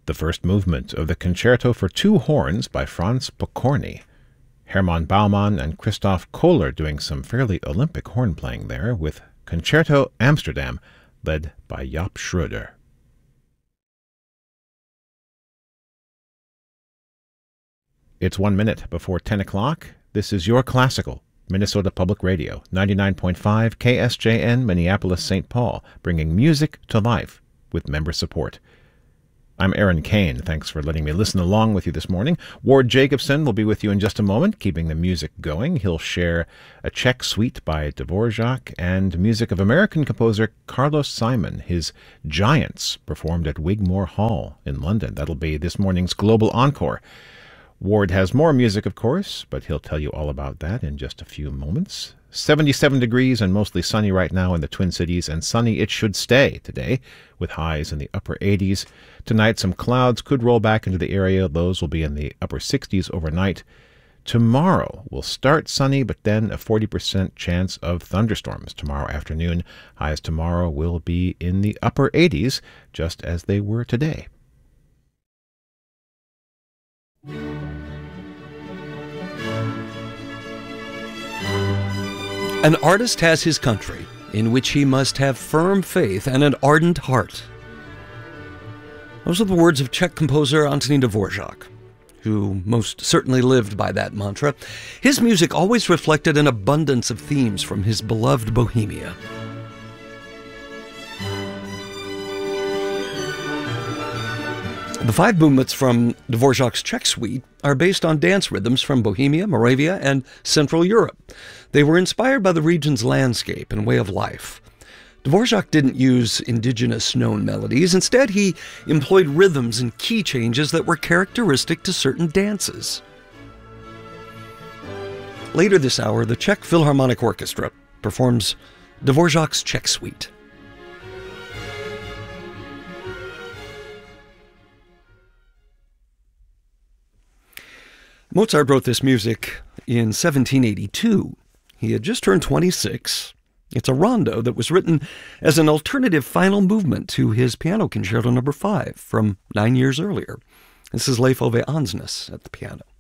The first movement of the Concerto for Two Horns by Franz Pokorny. Hermann Baumann and Christoph Kohler doing some fairly Olympic horn playing there with Concerto Amsterdam, led by Jaap Schröder. It's 1 minute before 10 o'clock. This is Your Classical, Minnesota Public Radio, 99.5 KSJN, Minneapolis, St. Paul, bringing music to life with member support. I'm Aaron Kane. Thanks for letting me listen along with you this morning. Ward Jacobson will be with you in just a moment, keeping the music going. He'll share a Czech suite by Dvorak and music of American composer Carlos Simon, his Giants, performed at Wigmore Hall in London. That'll be this morning's Global Encore. Ward has more music, of course, but he'll tell you all about that in just a few moments. 77 degrees and mostly sunny right now in the Twin Cities, and sunny it should stay today, with highs in the upper 80s. Tonight, some clouds could roll back into the area. Those will be in the upper 60s overnight. Tomorrow will start sunny, but then a 40% chance of thunderstorms tomorrow afternoon. Highs tomorrow will be in the upper 80s, just as they were today. An artist has his country, in which he must have firm faith and an ardent heart. Those are the words of Czech composer Antonín Dvorak, who most certainly lived by that mantra. His music always reflected an abundance of themes from his beloved Bohemia. The 5 movements from Dvorak's Czech suite are based on dance rhythms from Bohemia, Moravia, and Central Europe. They were inspired by the region's landscape and way of life. Dvorak didn't use indigenous known melodies. Instead, he employed rhythms and key changes that were characteristic to certain dances. Later this hour, the Czech Philharmonic Orchestra performs Dvorak's Czech suite. Mozart wrote this music in 1782. He had just turned 26. It's a rondo that was written as an alternative final movement to his Piano Concerto No. 5 from 9 years earlier. This is Leif Ove Ansnes at the piano.